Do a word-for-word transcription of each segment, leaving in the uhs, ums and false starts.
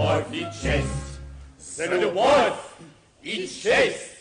любовь и честь! За любовь и честь!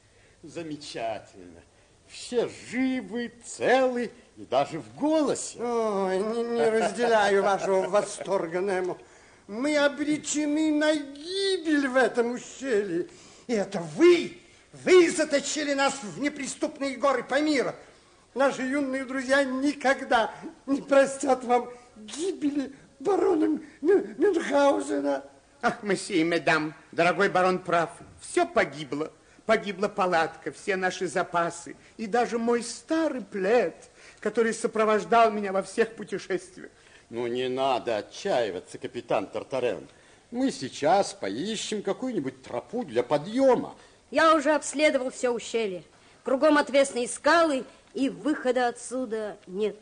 Замечательно. Все живы, целы и даже в голосе. Ой, не, не разделяю вашего восторга, Немо. Мы обречены на гибель в этом ущелье. И это вы, вы заточили нас в неприступные горы Памира. Наши юные друзья никогда не простят вам гибели барона Мюнхгаузена. Ах, месье и медам, дорогой барон прав. Все погибло. Погибла палатка, все наши запасы. И даже мой старый плед, который сопровождал меня во всех путешествиях. Ну, не надо отчаиваться, капитан Тартарен. Мы сейчас поищем какую-нибудь тропу для подъема. Я уже обследовал все ущелье. Кругом отвесные скалы, и выхода отсюда нет.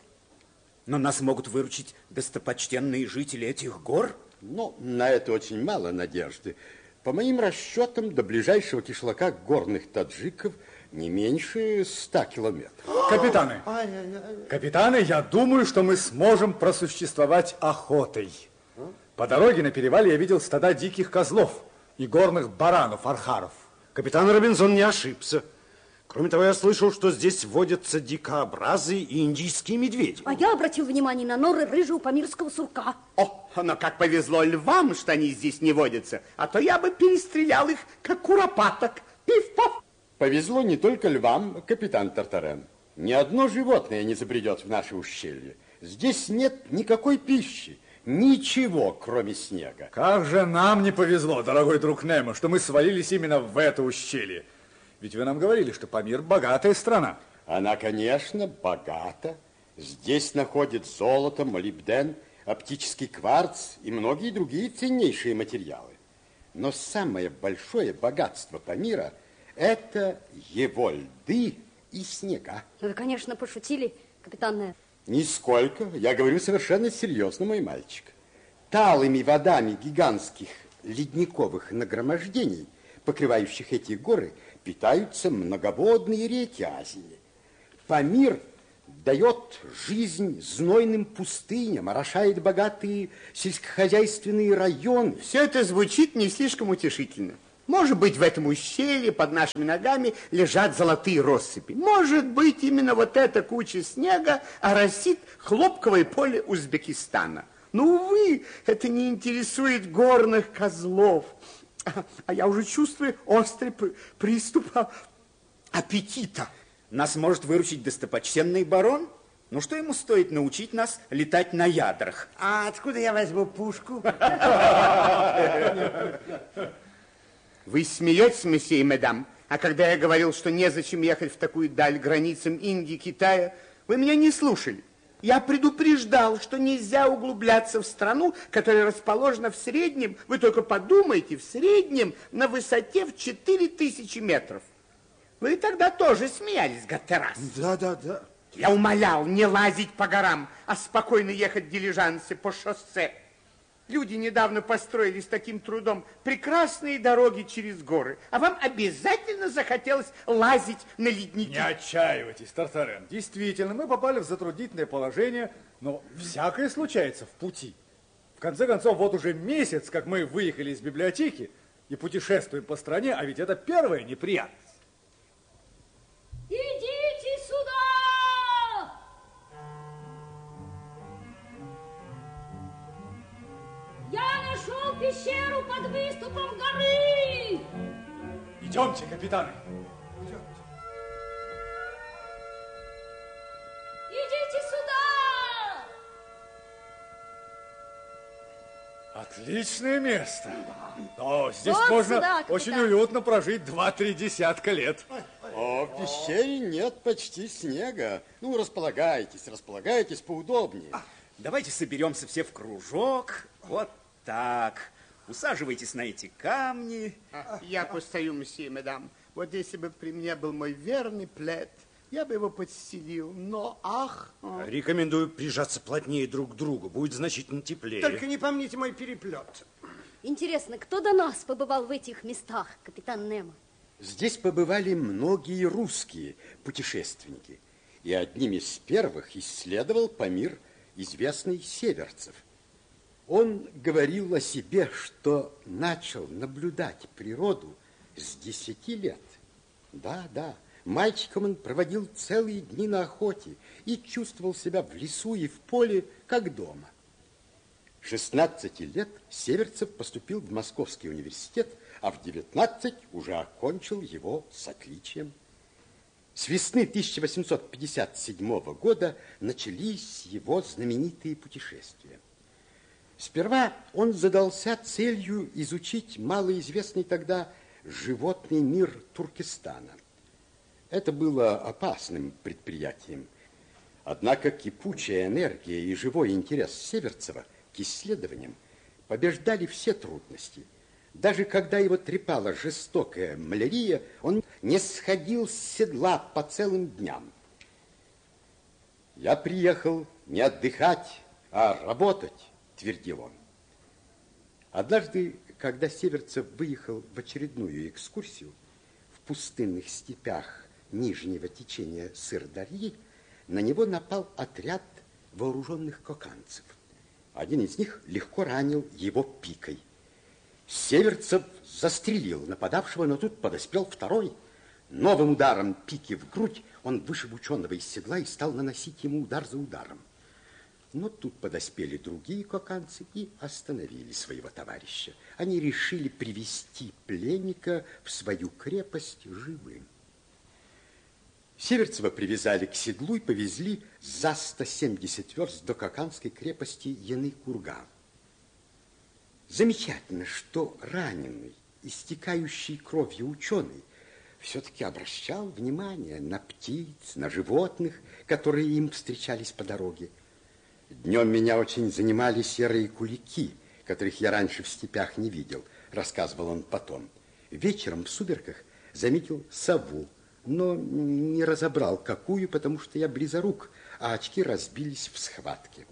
Но нас могут выручить достопочтенные жители этих гор? Но на это очень мало надежды. По моим расчетам, до ближайшего кишлака горных таджиков не меньше ста километров. Капитаны, капитаны, я думаю, что мы сможем просуществовать охотой. По дороге на перевале я видел стада диких козлов и горных баранов, архаров. Капитан Робинсон не ошибся. Кроме того, я слышал, что здесь водятся дикообразы и индийские медведи. А я обратил внимание на норы рыжего памирского сурка. О, но как повезло львам, что они здесь не водятся, а то я бы перестрелял их, как куропаток. Пиф-паф! Повезло не только львам, капитан Тартарен. Ни одно животное не забредет в наше ущелье. Здесь нет никакой пищи, ничего, кроме снега. Как же нам не повезло, дорогой друг Немо, что мы свалились именно в это ущелье. Ведь вы нам говорили, что Памир богатая страна. Она, конечно, богата. Здесь находят золото, молибден, оптический кварц и многие другие ценнейшие материалы. Но самое большое богатство Памира – это его льды и снега. Вы, конечно, пошутили, капитан Немо. Нисколько. Я говорю совершенно серьезно, мой мальчик. Талыми водами гигантских ледниковых нагромождений, покрывающих эти горы, питаются многоводные реки Азии. Памир дает жизнь знойным пустыням, орошает богатые сельскохозяйственные районы. Все это звучит не слишком утешительно. Может быть, в этом ущелье под нашими ногами лежат золотые россыпи. Может быть, именно вот эта куча снега оросит хлопковое поле Узбекистана. Но, увы, это не интересует горных козлов. А я уже чувствую острый приступ аппетита. Нас может выручить достопочтенный барон? Ну, что ему стоит научить нас летать на ядрах? А откуда я возьму пушку? Вы смеетесь, месье и медам? А когда я говорил, что незачем ехать в такую даль границам Индии, Китая, вы меня не слушали. Я предупреждал, что нельзя углубляться в страну, которая расположена в среднем, вы только подумайте, в среднем на высоте в четыре тысячи метров. Вы тогда тоже смеялись, Гаттерас. Да, да, да. Я умолял не лазить по горам, а спокойно ехать в дилижансе по шоссе. Люди недавно построили с таким трудом прекрасные дороги через горы, а вам обязательно захотелось лазить на ледники. Не отчаивайтесь, Тартарен. Действительно, мы попали в затруднительное положение, но всякое случается в пути. В конце концов, вот уже месяц, как мы выехали из библиотеки и путешествуем по стране, а ведь это первая неприятность. Идите сюда! Я нашел пещеру под выступом горы! Идемте, капитаны. Идите сюда! Отличное место. О, здесь Вот можно сюда, капитан. очень уютно прожить два-три десятка лет. О, в пещере нет почти снега. Ну, располагайтесь, располагайтесь поудобнее. Давайте соберемся все в кружок. Вот так. Усаживайтесь на эти камни. А, я постою, месье и медам. Вот если бы при мне был мой верный плед, я бы его подстелил, но ах... Рекомендую прижаться плотнее друг к другу, будет значительно теплее. Только не помните мой переплет. Интересно, кто до нас побывал в этих местах, капитан Немо? Здесь побывали многие русские путешественники. И одним из первых исследовал Памир известный Северцев. Он говорил о себе, что начал наблюдать природу с десяти лет. Да, да, мальчиком он проводил целые дни на охоте и чувствовал себя в лесу и в поле, как дома. шестнадцати лет Северцев поступил в Московский университет, а в девятнадцать уже окончил его с отличием. С весны тысяча восемьсот пятьдесят седьмого года начались его знаменитые путешествия. Сперва он задался целью изучить малоизвестный тогда животный мир Туркестана. Это было опасным предприятием. Однако кипучая энергия и живой интерес Северцева к исследованиям побеждали все трудности. Даже когда его трепала жестокая малярия, он не сходил с седла по целым дням. «Я приехал не отдыхать, а работать», — твердил он. Однажды, когда Северцев выехал в очередную экскурсию в пустынных степях нижнего течения Сырдарьи, на него напал отряд вооруженных коканцев. Один из них легко ранил его пикой. Северцев застрелил нападавшего, но тут подоспел второй. Новым ударом пики в грудь он вышиб ученого из седла и стал наносить ему удар за ударом. Но тут подоспели другие коканцы и остановили своего товарища. Они решили привести пленника в свою крепость живым. Северцева привязали к седлу и повезли за сто семьдесят верст до коканской крепости Яны-Курган. Замечательно, что раненый, истекающий кровью ученый все-таки обращал внимание на птиц, на животных, которые им встречались по дороге. Днем меня очень занимали серые кулики, которых я раньше в степях не видел, рассказывал он потом. Вечером в сумерках заметил сову, но не разобрал, какую, потому что я близорук, а очки разбились в схватке.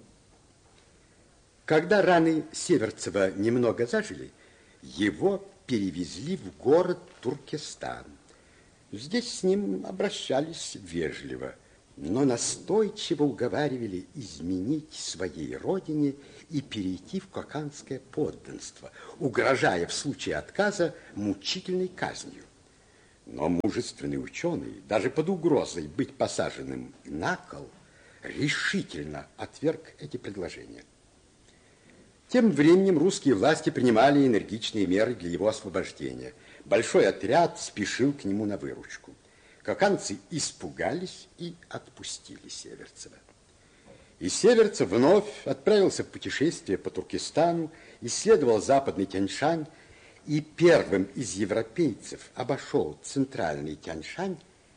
Когда раны Северцева немного зажили, его перевезли в город Туркестан. Здесь с ним обращались вежливо, но настойчиво уговаривали изменить своей родине и перейти в коканское подданство, угрожая в случае отказа мучительной казнью. Но мужественный ученый, даже под угрозой быть посаженным на кол, решительно отверг эти предложения. Тем временем русские власти принимали энергичные меры для его освобождения. Большой отряд спешил к нему на выручку. Коканцы испугались и отпустили Северцева. И Северцев вновь отправился в путешествие по Туркестану, исследовал западный Тянь-Шань и первым из европейцев обошел центральный Тянь-Шань,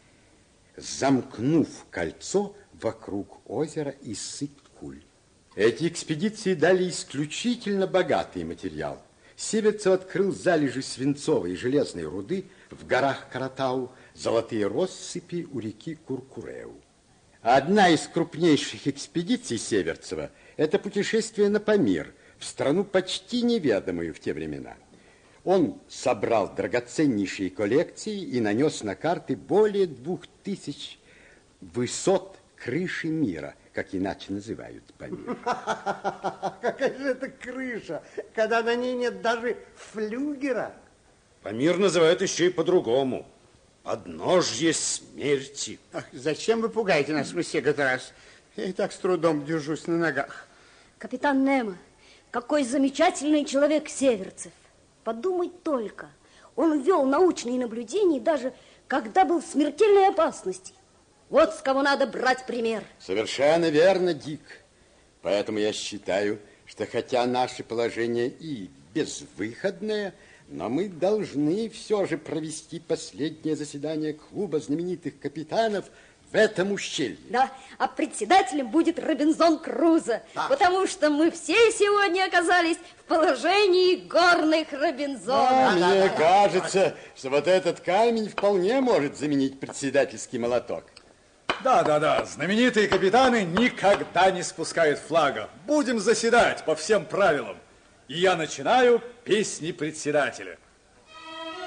замкнув кольцо вокруг озера Иссык-Куль. Эти экспедиции дали исключительно богатый материал. Северцев открыл залежи свинцовой и железной руды в горах Каратау, золотые россыпи у реки Куркуреу. Одна из крупнейших экспедиций Северцева – это путешествие на Памир, в страну почти неведомую в те времена. Он собрал драгоценнейшие коллекции и нанес на карты более двух тысяч высот крыши мира, как иначе называют Памир. Какая же это крыша, когда на ней нет даже флюгера? Памир называют еще и по-другому. Подножье смерти. Ах, зачем вы пугаете нас, месье Гатерас? Я и так с трудом держусь на ногах. Капитан Немо, какой замечательный человек Северцев. Подумай только, он вел научные наблюдения даже когда был в смертельной опасности. Вот с кого надо брать пример. Совершенно верно, Дик. Поэтому я считаю, что хотя наше положение и безвыходное, но мы должны все же провести последнее заседание клуба знаменитых капитанов в этом ущелье. Да, а председателем будет Робинзон Крузо, да. Потому что мы все сегодня оказались в положении горных Робинзонов. А, мне кажется, что вот этот камень вполне может заменить председательский молоток. Да, да, да, знаменитые капитаны никогда не спускают флага. Будем заседать по всем правилам. И я начинаю песни председателя.